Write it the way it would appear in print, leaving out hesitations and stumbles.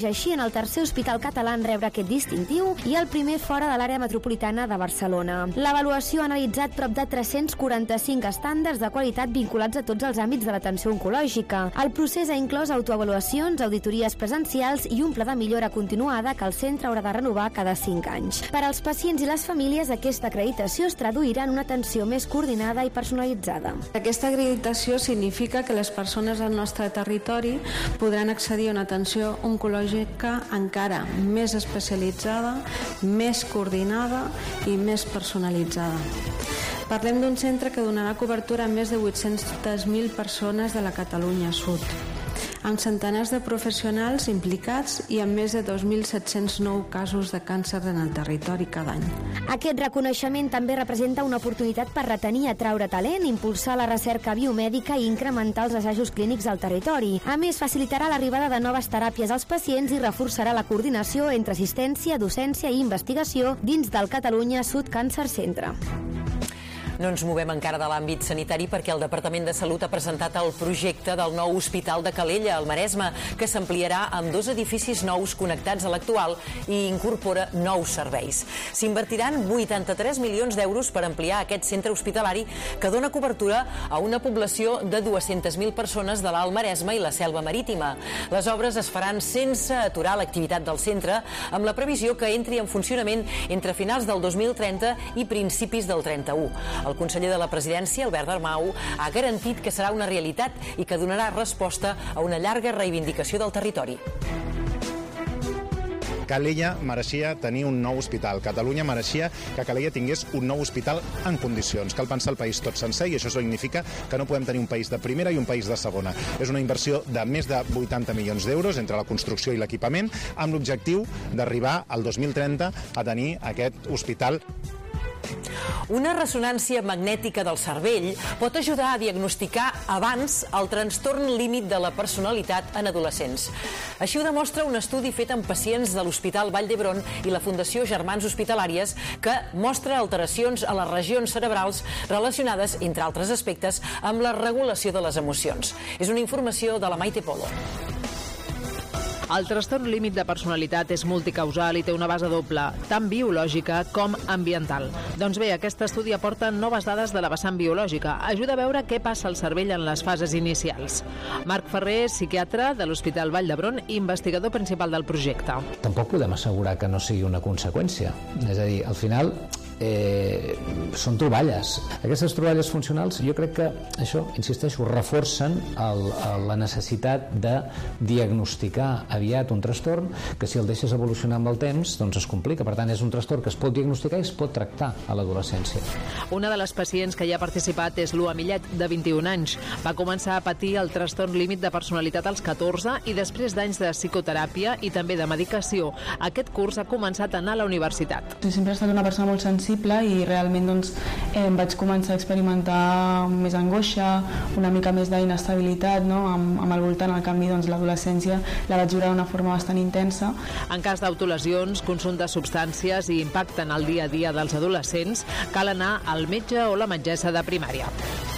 Així, en el tercer hospital català en rebre aquest distintiu i el primer fora de l'àrea metropolitana de Barcelona. L'avaluació ha analitzat prop de 345 estàndards de qualitat vinculats a tots els àmbits de l'atenció oncològica. El procés ha inclòs autoavaluacions, auditories presencials i un pla de millora continuada que el centre haurà de renovar cada 5 anys. Per als pacients i les famílies, aquesta acreditació es traduirà en una atenció més coordinada i personalitzada. Aquesta acreditació significa que les persones del nostre territori podran accedir a una atenció oncològica encara més especialitzada, més coordinada i més personalitzada. Parlem d'un centre que donarà cobertura a més de 800.000 persones de la Catalunya Sud, amb centenars de professionals implicats i amb més de 2.709 casos de càncer en el territori cada any. Aquest reconeixement també representa una oportunitat per retenir i atraure talent, impulsar la recerca biomèdica i incrementar els assajos clínics al territori. A més, facilitarà l'arribada de noves teràpies als pacients i reforçarà la coordinació entre assistència, docència i investigació dins del Catalunya Sud Cancer Centre. No ens movem encara de l'àmbit sanitari perquè el Departament de Salut ha presentat el projecte del nou Hospital de Calella, al Maresme, que s'ampliarà amb 2 edificis nous connectats a l'actual i incorpora nous serveis. S'invertiran 83 milions d'euros per ampliar aquest centre hospitalari que dona cobertura a una població de 200.000 persones de l'Alt Maresme i la Selva Marítima. Les obres es faran sense aturar l'activitat del centre, amb la previsió que entri en funcionament entre finals del 2030 i principis del 31. El conseller de la Presidència, Albert Dalmau, ha garantit que serà una realitat i que donarà resposta a una llarga reivindicació del territori. Calella mereixia tenir un nou hospital. Catalunya mereixia que Calella tingués un nou hospital en condicions. Cal pensar el país tot sencer i això significa que no podem tenir un país de primera i un país de segona. És una inversió de més de 80 milions d'euros entre la construcció i l'equipament amb l'objectiu d'arribar al 2030 a tenir aquest hospital. Una ressonància magnètica del cervell pot ajudar a diagnosticar abans el trastorn límit de la personalitat en adolescents. Així ho demostra un estudi fet amb pacients de l'Hospital Vall d'Hebron i la Fundació Germans Hospitalàries que mostra alteracions a les regions cerebrals relacionades, entre altres aspectes, amb la regulació de les emocions. És una informació de la Maite Polo. El trastorn límit de personalitat és multicausal i té una base doble, tant biològica com ambiental. Doncs bé, aquest estudi aporta noves dades de la vessant biològica. Ajuda a veure què passa al cervell en les fases inicials. Marc Ferrer, psiquiatre de l'Hospital Vall d'Hebron i investigador principal del projecte. Tampoc podem assegurar que no sigui una conseqüència. És a dir, al final són troballes. Aquestes troballes funcionals jo crec que això, insisteixo, reforcen la necessitat de diagnosticar aviat un trastorn que si el deixes evolucionar amb el temps doncs es complica. Per tant, és un trastorn que es pot diagnosticar i es pot tractar a l'adolescència. Una de les pacients que hi ha participat és Lua Millet, de 21 anys. Va començar a patir el trastorn límit de personalitat als 14 i després d'anys de psicoteràpia i també de medicació. Aquest curs ha començat a anar a la universitat. Sempre he estat una persona molt sensible i realment vaig començar a experimentar més angoixa, una mica més d'inestabilitat, no? Amb el voltant. Al canvi, l'adolescència la vaig viure d'una forma bastant intensa. En cas d'autolesions, consum de substàncies i impacte en el dia a dia dels adolescents, cal anar al metge o la metgessa de primària.